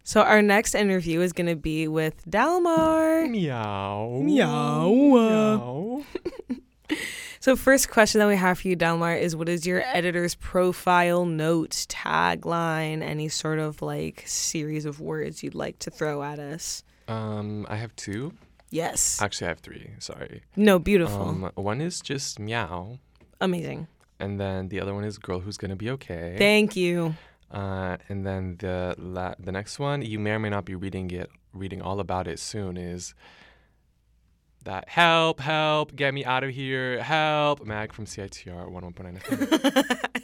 So our next interview is going to be with Dalmar. Meow. Meow. So first question that we have for you, Dalmar, is what is your editor's profile, notes, tagline, any sort of like series of words you'd like to throw at us? I have two. Yes. Actually, I have three. Sorry. No, beautiful. One is just meow. Amazing. And then the other one is girl who's gonna be okay. Thank you. And then the next one, you may or may not be reading all about it soon, is that help, get me out of here, help, Mag from CITR 101.9 FM.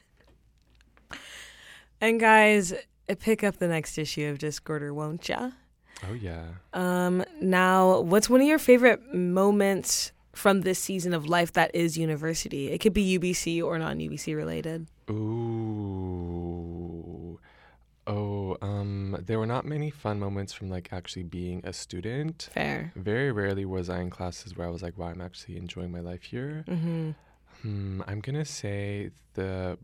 And guys, pick up the next issue of Discorder, won't ya? Oh, yeah. Now, what's one of your favorite moments from this season of life that is university? It could be UBC or non-UBC related. Ooh. Oh, there were not many fun moments from like actually being a student. Fair. Very rarely was I in classes where I was like, wow, I'm actually enjoying my life here. Mm-hmm. I'm gonna say the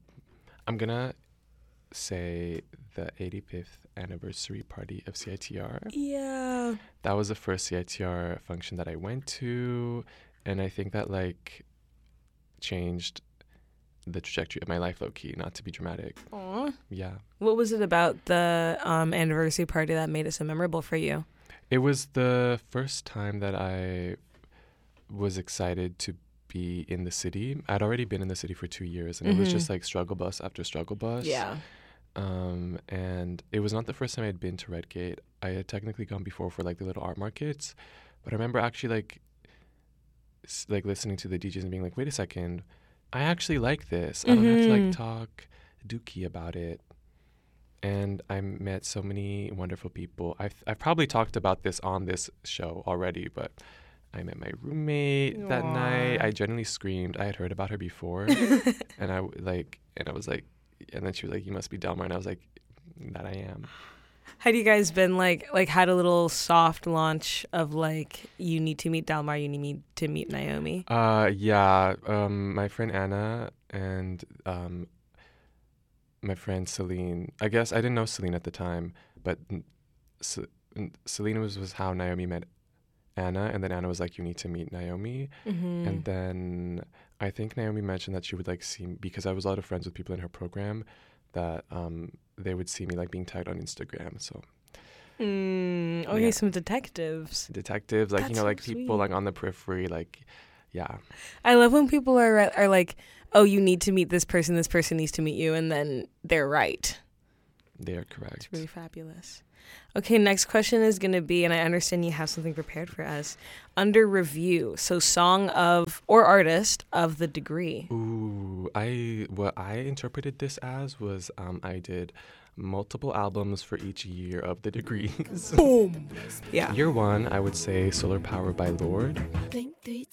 85th anniversary party of CITR. Yeah. That was the first CITR function that I went to, and I think that like changed the trajectory of my life, low-key, not to be dramatic. Aww. Yeah. What was it about the anniversary party that made it so memorable for you? It was the first time that I was excited to be in the city. I'd already been in the city for 2 years, and it was just like struggle bus after struggle bus. Yeah. And it was not the first time I'd been to Redgate. I had technically gone before for like the little art markets, but I remember actually like listening to the DJs and being like, wait a second, I actually like this. I don't have to like talk dookie about it. And I met so many wonderful people. I've probably talked about this on this show already, but I met my roommate that night. I genuinely screamed. I had heard about her before, and I was like, and then she was like, "You must be Dalmar," and I was like, "That I am." Had you guys been like had a little soft launch of like, you need to meet Dalmar, you need to meet Naomi? Yeah. My friend Anna and my friend Celine. I guess I didn't know Celine at the time, but Celine was how Naomi met Anna, and then Anna was like, you need to meet Naomi. And then I think Naomi mentioned that she would like see me, because I was a lot of friends with people in her program, that they would see me like being tagged on Instagram. So Okay, some detectives like, That's you know, like so people sweet. like on the periphery, like, yeah. I love when people are like, oh, you need to meet this person needs to meet you, and then they're right. They are correct. It's really fabulous. Okay, next question is going to be, and I understand you have something prepared for us, under review. So song of, or artist of the degree. Ooh, what I interpreted this as was I did multiple albums for each year of the degrees. Boom. Yeah. Year one, I would say Solar Power by Lorde. Blink 3,